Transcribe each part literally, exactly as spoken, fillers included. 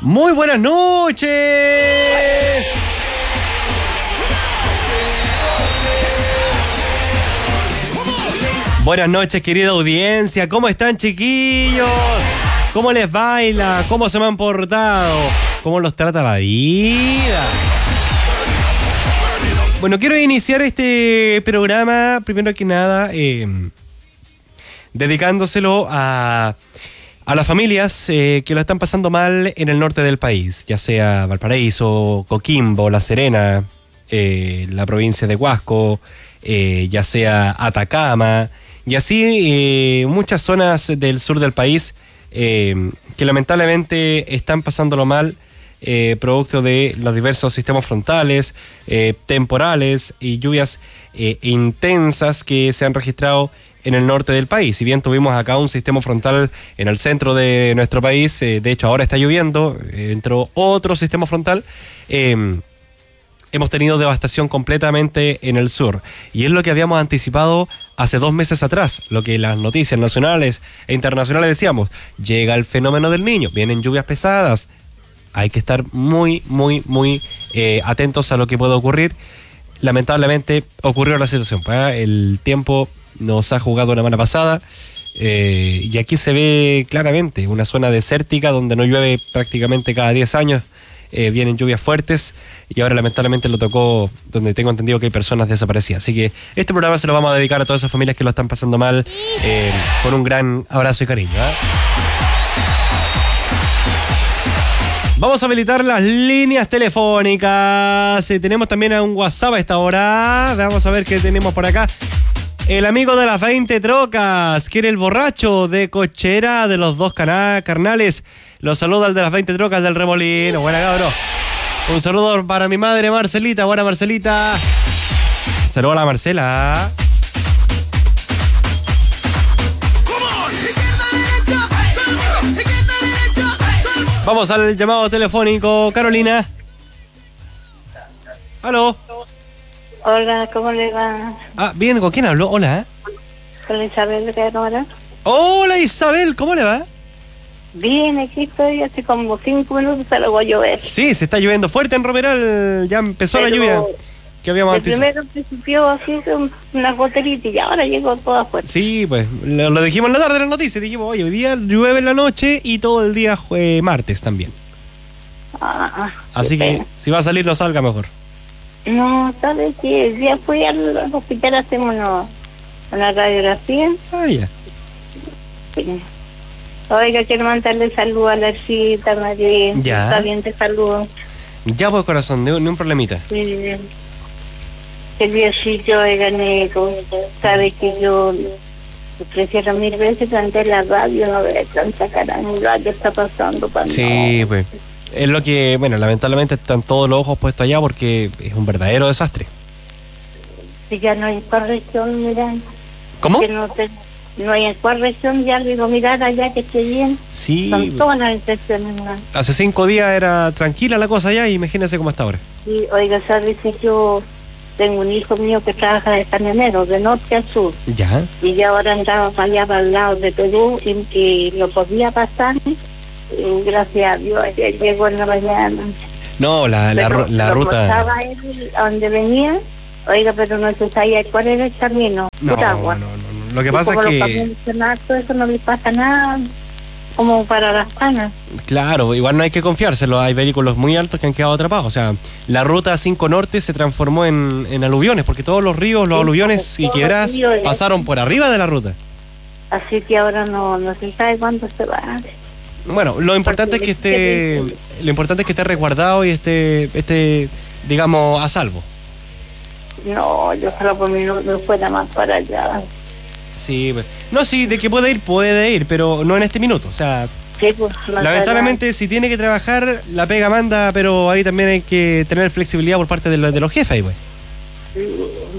Muy buenas noches. Buenas noches, querida audiencia. ¿Cómo están, chiquillos? ¿Cómo les baila? ¿Cómo se me han portado? ¿Cómo los trata la vida? Bueno, quiero iniciar este programa, primero que nada, eh, dedicándoselo a, a las familias eh, que lo están pasando mal en el norte del país, ya sea Valparaíso, Coquimbo, La Serena, eh, la provincia de Huasco, eh, ya sea Atacama, y así eh, muchas zonas del sur del país eh, que lamentablemente están pasándolo mal, eh, producto de los diversos sistemas frontales, eh, temporales y lluvias eh, intensas que se han registrado en el norte del país. Si bien tuvimos acá un sistema frontal en el centro de nuestro país, eh, de hecho ahora está lloviendo, eh, entró otro sistema frontal, eh, hemos tenido devastación completamente en el sur. Y es lo que habíamos anticipado hace dos meses atrás, lo que las noticias nacionales e internacionales decíamos. Llega el fenómeno del Niño, vienen lluvias pesadas. Hay que estar muy, muy, muy eh, atentos a lo que puede ocurrir. Lamentablemente ocurrió la situación. ¿eh? El tiempo nos ha jugado una mala pasada. Eh, y aquí se ve claramente una zona desértica donde no llueve prácticamente cada diez años. Eh, vienen lluvias fuertes y ahora lamentablemente lo tocó donde tengo entendido que hay personas desaparecidas. Así que este programa se lo vamos a dedicar a todas esas familias que lo están pasando mal, eh, con un gran abrazo y cariño. ¿eh? Vamos a habilitar las líneas telefónicas. Eh, tenemos también a un WhatsApp a esta hora. Vamos a ver qué tenemos por acá. El amigo de las veinte trocas, quiere el borracho de cochera de los dos cana- carnales. Los saluda el de las veinte trocas del Remolino. Buena, cabrón. Un saludo para mi madre Marcelita. Buena, Marcelita. Saludos a la Marcela. Vamos al llamado telefónico. Carolina. ¿Aló? Hola, ¿cómo le va? Ah, bien, ¿con quién hablo? Hola. Con Isabel de Cámara. Hola, Isabel, ¿cómo le va? Bien, aquí estoy, hace como cinco minutos se lo voy a llover. Sí, se está lloviendo fuerte en Romeral, ya empezó Pero la lluvia que habíamos el anticipado. primero principió así con unas goteritas y ahora llegó toda fuerte. Sí, pues lo, lo dijimos en la tarde en las noticias, dijimos, oye, hoy día llueve en la noche y todo el día eh, martes también. Ah, Así que si va a salir no salga mejor. No, ¿sabes qué? Ya fui al hospital a hacer una, una radiografía. Ah, ya. Sí. Oiga, quiero mandarle saludos a la cita, María. Ya. Está bien, te saludo. Ya, pues, corazón, ni un problemita. Sí. El Diosito, oiga, Nico, sabe que yo prefiero mil veces ante la radio, no ver tanta caramula que está pasando para Sí, no. pues. Es lo que, bueno, lamentablemente están todos los ojos puestos allá porque es un verdadero desastre. Si ya no hay corrección, mira. ¿Cómo? Que no, te, no hay corrección, ya le digo, mirar allá que esté bien. Sí. Son todas las intenciones, ¿no? Hace cinco días era tranquila la cosa allá y imagínense cómo está ahora. Y oiga, ¿sabes si yo tengo un hijo mío que trabaja de camionero, de norte a sur? Ya. Y ya ahora andaba para allá, para el lado de Perú, y, y lo podía pasar. Y gracias a Dios, ayer llegó en la mañana. No, la, la, Pero la lo ruta... mostraba él a donde venía, oiga, pero no se sabía cuál era el camino. No, Pura agua. no, no, no. Lo que Y pasa es como los que... camiones son altos, eso no le pasa nada, como para las panas. Claro, igual no hay que confiárselo, hay vehículos muy altos que han quedado atrapados. O sea, la ruta cinco Norte se transformó en, en aluviones, porque todos los ríos, los Sí, aluviones y todos los quebradas ríos, pasaron por arriba de la ruta. Así que ahora no, no se sabe cuándo se va. Bueno, lo importante es que esté, lo importante es que esté resguardado y esté, esté, digamos, a salvo. No, yo solo por mí no, no fuera más para allá. Sí, pues. No, sí, de que puede ir, puede ir, pero no en este minuto. O sea, Sí, pues, más lamentablemente si tiene que trabajar, la pega manda, pero ahí también hay que tener flexibilidad por parte de los, de los jefes, güey. allá.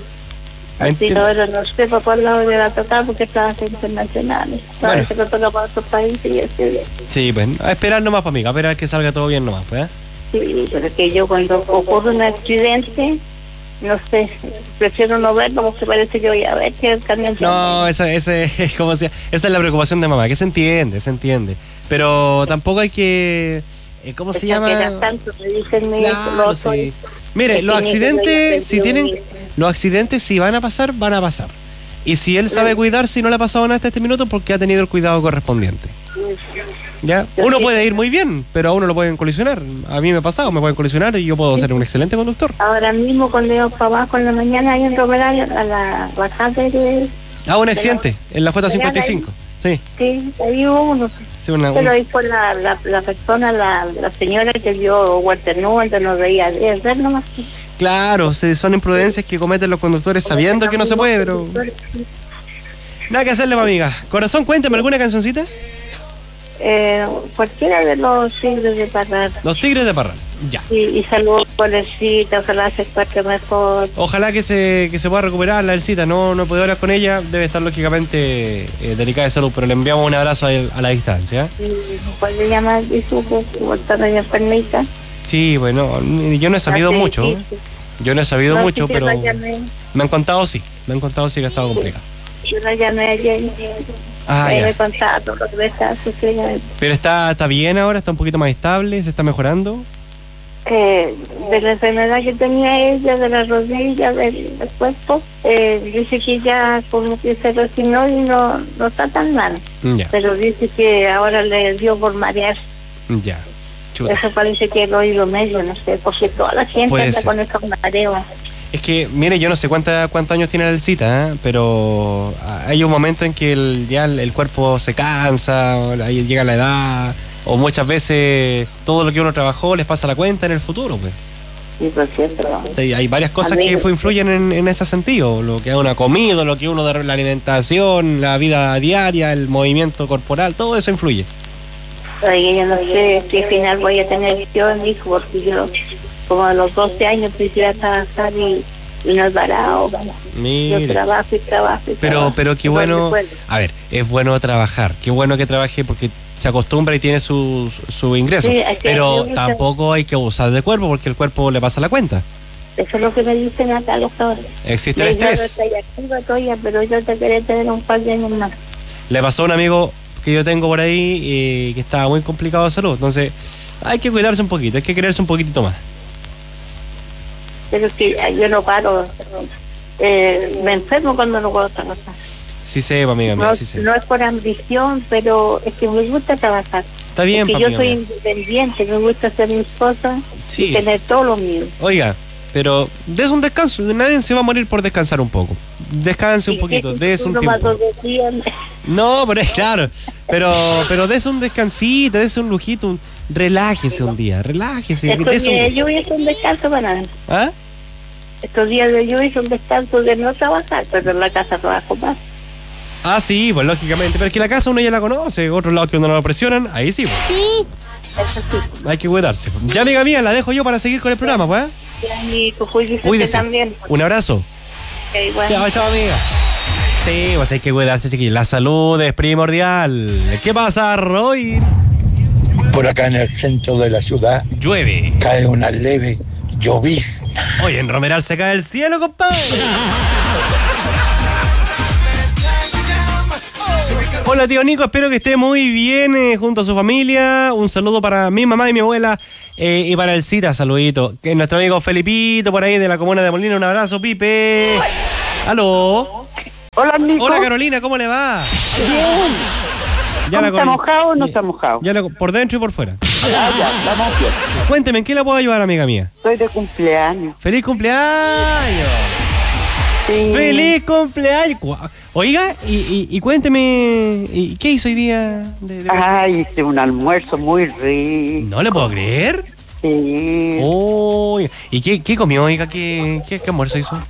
Así que ahora no sé para cuál lado le va a tocar porque trabaja internacionales. Bueno. Parece que toca para otros países y así bien. Sí, pues, a esperar nomás, para mí, a esperar que salga todo bien nomás, pues. ¿eh? Sí, pero que yo cuando ocurre un accidente, no sé, prefiero no verlo porque parece que voy a ver que el camión... No, esa, ese, ¿cómo se llama? Esa es la preocupación de mamá, que se entiende, se entiende. Pero tampoco hay que eh, ¿cómo se Esa que era llama? tanto, me dicen mi Claro, los sí. Mire, que los tiene que accidentes, ver si con tienen, el- los accidentes si van a pasar, van a pasar. Y si él sabe Claro. cuidarse y no le ha pasado nada hasta este minuto, porque ha tenido el cuidado correspondiente. ¿Ya? Yo Uno sí. puede ir muy bien, pero a uno lo pueden colisionar. A mí me ha pasado, me pueden colisionar y yo puedo ser un excelente conductor. Ahora mismo cuando yo para abajo en la mañana hay un romeral a la bajada de... Ah, un accidente en la J cincuenta y cinco. Sí, Sí, ahí hubo uno. sí, una, Pero un- ahí fue la, la, la persona, la, la señora que dio Waterloo, antes no veía de ver nomás. Claro, se- son imprudencias que cometen los conductores sabiendo que no se puede, pero nada que hacerle, mi amiga. Corazón, cuéntame alguna cancioncita. Eh, cualquiera de los siglos de Parral. Los Tigres de Parral. Ya. Y, y saludos por el cita, ojalá se encuentre mejor. Ojalá que se, que se pueda recuperar la Elcita. No, no he podido hablar con ella. Debe estar lógicamente eh, delicada de salud, pero le enviamos un abrazo a, a la distancia. Y puede llamar y supo, voltar a enfermita. Sí, bueno, yo no he sabido Así, mucho. sí, sí. Yo no he sabido No, mucho, sí, pero yo la llamé, me han contado sí. Me han contado sí que ha estado complicado. yo la llamé ayer y Ah, eh, ya. me contaba todo lo que me estaba sucediendo. Pero está, está bien ahora, está un poquito más estable, se está mejorando. Eh, de la enfermedad que tenía ella, de la rodilla, del, del cuerpo, eh, dice que ya como que se resignó y no, no está tan mal. Ya, Pero dice que ahora le dio por marear. ya. Chuta. Eso parece que el oído medio, no sé, porque toda la gente Puede anda ser. con esos mareos. Es que, mire, yo no sé cuánta, cuántos años tiene la Elcita, ¿eh? Pero hay un momento en que el, ya el, el cuerpo se cansa, o ahí llega la edad, o muchas veces todo lo que uno trabajó les pasa la cuenta en el futuro, pues. Sí, por cierto. Hay, hay varias cosas que Amigo. fue- influyen en, en ese sentido, lo que uno ha comido, lo que uno de la alimentación, la vida diaria, el movimiento corporal, todo eso influye. Oye, yo no sé qué final voy a tener yo, hijo, porque yo como a los doce años empecé a trabajar y, y no he parado. Yo Mire. trabajo y trabajo y Pero, trabajo. pero qué Igual bueno, me cuelgo. a ver, es bueno trabajar, qué bueno que trabaje porque se acostumbra y tiene su, su ingreso, Sí, hay que- pero yo- tampoco hay que abusar del cuerpo porque el cuerpo le pasa la cuenta. Eso es lo que me dicen acá los cabros. Existe el Me dijeron, estrés. "Estoy activa todavía, pero yo te quería tener un par de años más". Le pasó a un amigo que yo tengo por ahí eh, que estaba muy complicado de salud, entonces hay que cuidarse un poquito, hay que quererse un poquitito más. Pero es que eh, yo no paro. Eh, me enfermo cuando no puedo trabajar. Sí sé, amiga mía, No, sí sé. no es por ambición, pero es que me gusta trabajar. Está bien, Porque papi, yo soy amiga. independiente, me gusta hacer mis cosas Sí. y tener todo lo mío. Oiga, pero des un descanso, nadie se va a morir por descansar un poco. Descanse un Y poquito, es des un uno más tiempo. dos días. No, pero es claro. Pero, pero des un descansito, des un lujito, un, relájese un día, relájese. Estos des un- días de lluvia son descanso para nada. ¿Ah? Estos días de lluvia son descanso de no trabajar, pero en la casa trabajo más. Ah, sí, pues lógicamente. Pero es que la casa uno ya la conoce. Otro lado que uno no lo presionan, ahí sí, pues. Eso sí. Hay que cuidarse. Ya, amiga mía, la dejo yo para seguir con el programa, pues. Y tu juicio Cuídese. también. Un abrazo. Ok, bueno. Chao, chao, amiga. Sí, pues hay que cuidarse, chiquillos. La salud es primordial. ¿Qué pasa, Roy? Por acá en el centro de la ciudad Llueve. cae una leve llovizna. Oye, en Romeral se cae el cielo, compadre. Hola, tío Nico, espero que esté muy bien eh, junto a su familia. Un saludo para mi mamá y mi abuela eh, y para el Cita, saludito. Que nuestro amigo Felipito por ahí de la comuna de Molina, un abrazo, Pipe. Aló. Hola, Nico. Hola, Carolina, ¿cómo le va? Bien. Ya la ¿Está con- mojado o no ya- está mojado? Ya la- por dentro y por fuera. Ya, ya, estamos bien. Cuénteme, ¿en qué la puedo ayudar, amiga mía? Estoy de cumpleaños. ¡Feliz cumpleaños! Sí. ¡Feliz cumpleaños! Gua- Oiga, y, y, y cuénteme, ¿y ¿qué hizo hoy día? de- de- Ay, hice un almuerzo muy rico. No le puedo creer. Sí. Oh, ¿y qué, qué comió, oiga? ¿Qué, qué, qué almuerzo hizo?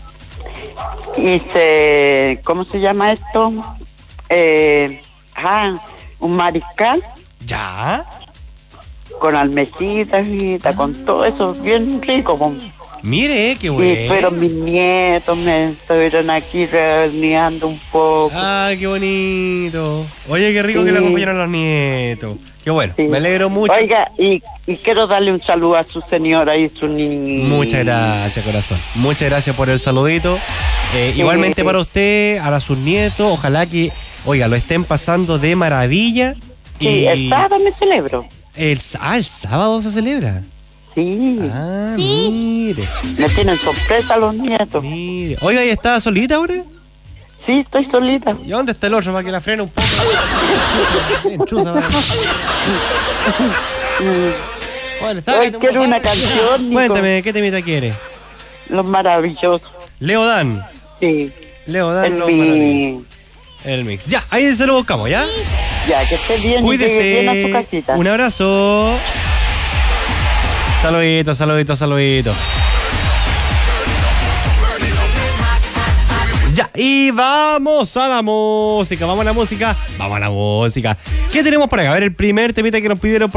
Hice, ¿cómo se llama esto? Eh, ah, un mariscal ¿Ya? con almejitas, hijita, con todo eso bien rico. Con... Mire, qué Y bueno. fueron mis nietos, me estuvieron aquí reuniendo un poco. Ay, qué bonito. Oye, qué rico que Sí. le acompañaron los nietos. Qué bueno, Sí. me alegro mucho. Oiga, y, y quiero darle un saludo a su señora y su niño. Muchas gracias, corazón. Muchas gracias por el saludito. Eh, Sí. igualmente para usted, a sus nietos, ojalá que, oiga, lo estén pasando de maravilla. Sí, y el sábado me celebro. El, ah, el sábado se celebra. Sí. Ah, Sí. mire. Me tienen sorpresa los nietos. Mire. Oiga, ¿y está solita ahora? Sí, estoy solita. ¿Y dónde está el otro para que la frene un poco? Enchuza, va. Bueno, está, Hoy quiero una canción, Nico. Cuéntame, ¿qué temita quiere? Los maravillosos. Leo Dan. Sí. Leo Dan, En los mi... maravillosos. El mix. Ya, ahí se lo buscamos, ¿ya? Ya, que esté bien y llegue bien a su Cuídese. casita. Un abrazo. Saludito, saludito, saludito. Ya, y vamos a la música, vamos a la música, vamos a la música. ¿Qué tenemos por acá? A ver, el primer temita que nos pidieron por